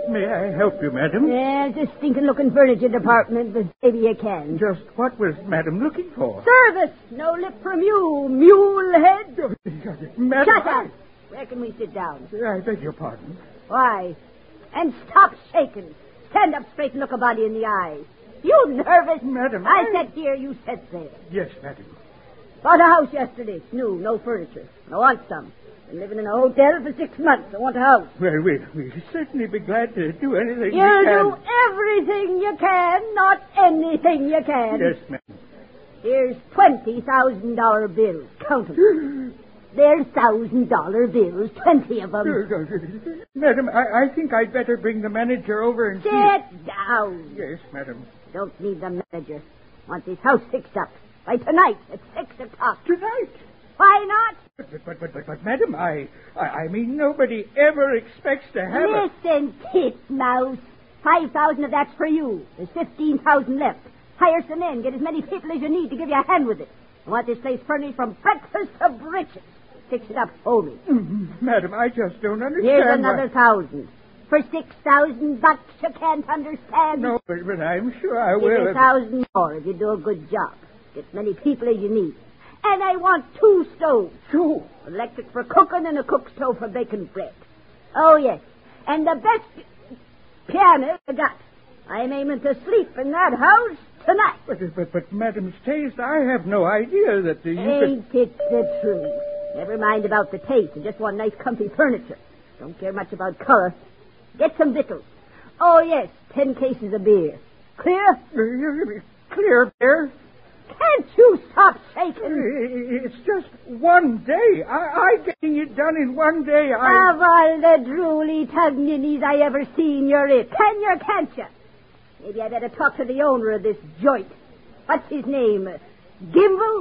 May I help you, madam? There's a stinking-looking furniture department, but maybe you can. Just what was madam looking for? Service! No lip from you, mule head. Madam, Shut up! Where can we sit down? I beg your pardon. Why? And stop shaking. Stand up straight and look a body in the eye. You nervous? Madam, I sat here, you sat there. Yes, madam. Bought a house yesterday. New, no furniture. I want some. Been living in a hotel for 6 months. I want a house. Well, we'll certainly be glad to do anything we You'll can. do everything you can, not anything you can. Yes, madam. Here's $20,000 bills. Count them. There's $1,000 bills, 20 of them. Madam, I think I'd better bring the manager over and see... Sit down. Yes, madam. Don't need the manager. Want this house fixed up. By tonight at 6 o'clock. Tonight? Why not? But, madam, I mean, nobody ever expects to have Listen, titmouse. 5,000 of that's for you. There's 15,000 left. Hire some men. Get as many people as you need to give you a hand with it. I want this place furnished from breakfast to breeches. Fix it up for me. Madam, I just don't understand. Here's another 1,000. For $6,000 you can't understand. No, but I'm sure I Give will. me 1,000 more if you do a good job. Get as many people as you need. And I want 2 stoves. 2? Electric for cooking and a cook stove for baking bread. Oh, yes. And the best piano you got. I'm aiming to sleep in that house tonight. But madam's taste, I have no idea that you Ain't it the truth? Never mind about the taste. I just want nice, comfy furniture. Don't care much about color. Get some victuals. Oh, yes, 10 cases of beer. Clear? Clear, bear? Can't you stop shaking? It's just one day. I'm getting it done in one day. Of all the drooly tugninnies I ever seen, you're it. Can you or can't you? Maybe I better talk to the owner of this joint. What's his name? Gimble?